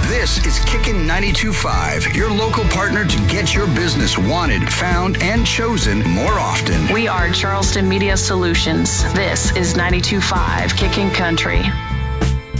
This is Kickin' 92.5, your local partner to get your business wanted, found, and chosen more often. We are Charleston Media Solutions. This is 92.5 Kicking Country.